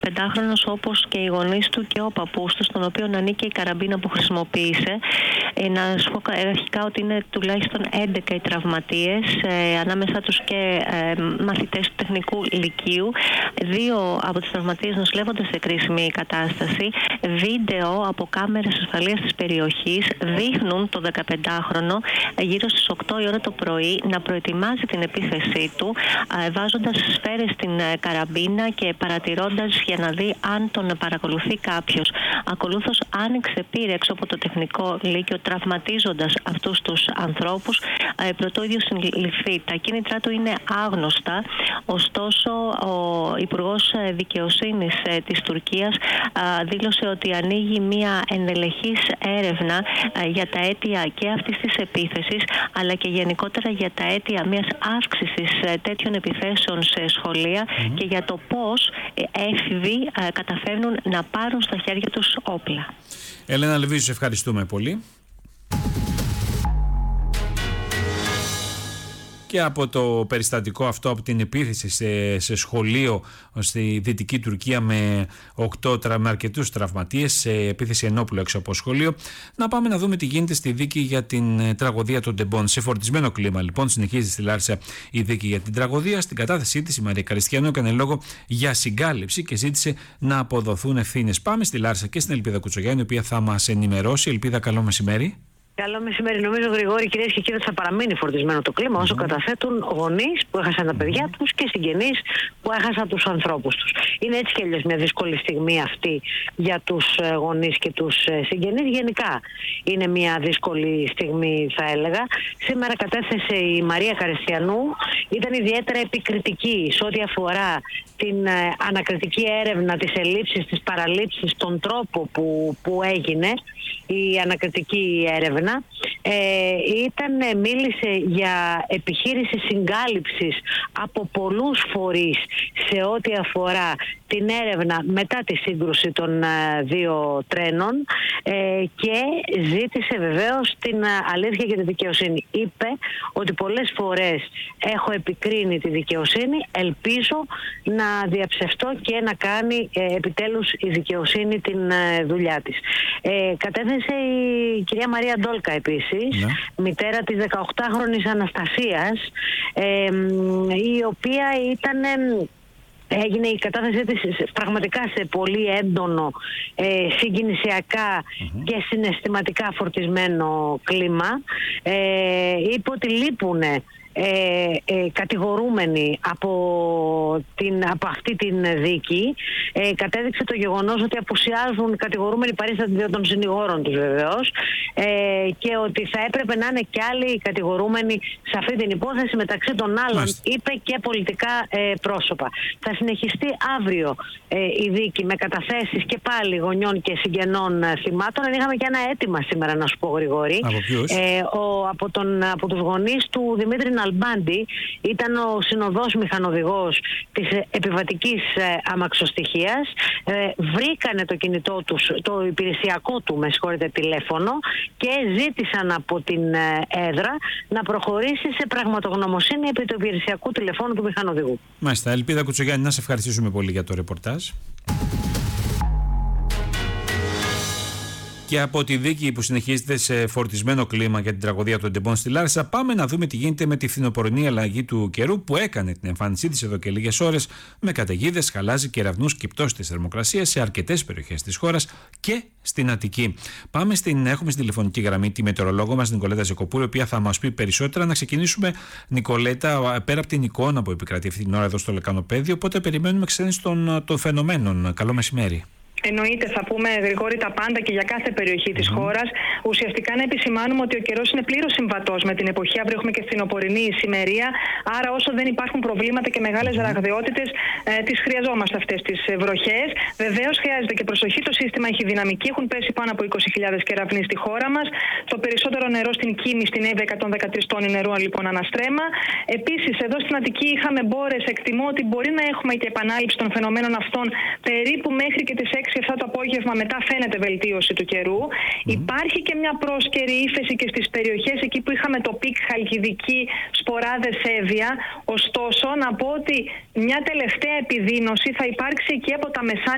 5χρονος, όπως και οι γονείς του και ο παππούς του, στον οποίο ανήκε η καραμπίνα που χρησιμοποίησε. Να σου πω αρχικά ότι είναι τουλάχιστον 11 οι τραυματίες, ανάμεσά τους και μαθητές του τεχνικού λυκείου. 2 από τους τραυματίες νοσηλεύονται σε κρίσιμη κατάσταση. Βίντεο από κάμερες ασφαλείας της περιοχής δείχνουν τον 15χρονο γύρω στις 8 η ώρα το πρωί να προετοιμάζει την επίθεσή του, βάζοντας σφαίρες στην καραμπίνα και παρατηρώντας για να δει αν τον παρακολουθεί κάποιος. Ακολούθως άνοιξε, πήρε έξω από το τεχνικό λύκειο, τραυματίζοντας αυτούς τους ανθρώπους, προτού ο ίδιος συλληφθεί. Τα κίνητρά του είναι άγνωστα, ωστόσο ο Υπουργός Δικαιοσύνης της Τουρκίας δήλωσε ότι ανοίγει μια ενδελεχής έρευνα για τα αίτια και αυτής της επίθεσης, αλλά και γενικότερα για τα αίτια μιας αύξησης τέτοιων επιθέσεων σε σχολεία και για το πώς έφηβοι καταφέρνουν να πάρουν στα χέρια τους όπλα. Έλενα Λεβίζου, σε ευχαριστούμε πολύ. Και από το περιστατικό αυτό, από την επίθεση σε σχολείο στη Δυτική Τουρκία με αρκετούς τραυματίες, σε επίθεση ενόπλου έξω από σχολείο, να πάμε να δούμε τι γίνεται στη δίκη για την τραγωδία των Ντεμπών. Σε φορτισμένο κλίμα, λοιπόν, συνεχίζει στη Λάρισα η δίκη για την τραγωδία. Στην κατάθεσή της, η Μαρία Καριστιανού έκανε λόγο για συγκάλυψη και ζήτησε να αποδοθούν ευθύνες. Πάμε στη Λάρισα και στην Ελπίδα Κουτσογιάννη, η οποία θα μας ενημερώσει. Ελπίδα, καλό μεσημέρι. Καλό μεσημέρι. Νομίζω, Γρηγόρη, κυρίες και κύριοι, θα παραμείνει φορτισμένο το κλίμα όσο καταθέτουν γονείς που έχασαν τα παιδιά τους και συγγενείς που έχασαν τους ανθρώπους τους. Είναι έτσι κι αλλιώς μια δύσκολη στιγμή αυτή για τους γονείς και τους συγγενείς. Γενικά είναι μια δύσκολη στιγμή, θα έλεγα. Σήμερα κατέθεσε η Μαρία Καριστιανού. Ήταν ιδιαίτερα επικριτική σε ό,τι αφορά την ανακριτική έρευνα, τις ελλείψεις, τις παραλήψεις, τον τρόπο που έγινε η ανακριτική έρευνα. Μίλησε για επιχείρηση συγκάλυψης από πολλούς φορείς σε ό,τι αφορά την έρευνα μετά τη σύγκρουση των 2 τρένων και ζήτησε βεβαίως την αλήθεια και τη δικαιοσύνη. Είπε ότι πολλές φορές έχω επικρίνει τη δικαιοσύνη, ελπίζω να διαψευτώ και να κάνει επιτέλους η δικαιοσύνη την δουλειά της. Κατέθεσε η κυρία Μαρία Ντόλκα επίσης, μητέρα της 18χρονης Αναστασίας, η οποία έγινε η κατάθεσή της πραγματικά σε πολύ έντονο συγκινησιακά και συναισθηματικά φορτισμένο κλίμα. Είπε ότι λείπουν κατηγορούμενοι από αυτή την δίκη. Κατέδειξε το γεγονός ότι απουσιάζουν κατηγορούμενοι παρίσταται των συνηγόρων τους βεβαίως, και ότι θα έπρεπε να είναι και άλλοι κατηγορούμενοι σε αυτή την υπόθεση, μεταξύ των άλλων είπε και πολιτικά πρόσωπα. Θα συνεχιστεί αύριο η δίκη με καταθέσεις και πάλι γονιών και συγγενών θυμάτων. Είχαμε και ένα αίτημα σήμερα, να σου πω, Γρηγόρη. Από ποιους? Από τους γονείς του Δημήτρη Ναλμπάντη. Ήταν ο συνοδός μηχανοδηγός της επιβατικής αμαξοστοιχίας. Βρήκανε το κινητό τους, το υπηρεσιακό του, τηλέφωνο, και ζήτησαν από την έδρα να προχωρήσει σε πραγματογνωμοσύνη επί του υπηρεσιακού τηλεφώνου του μηχανοδηγού. Μάλιστα. Ελπίδα Κουτσογιάννη, να σε ευχαριστήσουμε πολύ για το ρεπορτάζ. Και από τη δίκη που συνεχίζεται σε φορτισμένο κλίμα για την τραγωδία των Ντεμπών στη Λάρισα, πάμε να δούμε τι γίνεται με τη φθινοπορεινή αλλαγή του καιρού που έκανε την εμφάνισή της εδώ και λίγες ώρες, με καταιγίδες, χαλάζι, κεραυνούς και πτώσεις της θερμοκρασίας σε αρκετές περιοχές της χώρας και στην Αττική. Έχουμε στην τηλεφωνική γραμμή τη μετεωρολόγο μας Νικολέτα Ζεκοπούλου, η οποία θα μας πει περισσότερα. Να ξεκινήσουμε, Νικολέτα, πέρα από την εικόνα που επικρατεί αυτή την ώρα εδώ στο Λεκανοπέδιο, οπότε περιμένουμε εξέλιξη των φαινομένων. Καλό μεσημέρι. Εννοείται, θα πούμε, Γρηγόρη, τα πάντα και για κάθε περιοχή της χώρας. Ουσιαστικά να επισημάνουμε ότι ο καιρός είναι πλήρως συμβατός με την εποχή. Αύριο έχουμε και φθινοπορεινή ησημερία. Άρα, όσο δεν υπάρχουν προβλήματα και μεγάλες ραγδαιότητες, τις χρειαζόμαστε αυτές τις βροχές. Βεβαίως, χρειάζεται και προσοχή. Το σύστημα έχει δυναμική. Έχουν πέσει πάνω από 20.000 κεραυνοί στη χώρα μας. Το περισσότερο νερό στην Κίμη, στην Εύβοια, 113 τόνοι νερού λοιπόν αναστρέμα. Επίσης, εδώ στην Αττική είχαμε μπόρες. Εκτιμώ ότι μπορεί να έχουμε και επανάληψη των φαινομένων αυτών περίπου μέχρι και τις 6 7 το απόγευμα. Μετά φαίνεται βελτίωση του καιρού. Υπάρχει και μια πρόσκαιρη ύφεση και στις περιοχές εκεί που είχαμε το πικ, Χαλκιδική, Σποράδες, Εύβοια. Ωστόσο, να πω ότι μια τελευταία επιδείνωση θα υπάρξει εκεί από τα μεσάνυχτα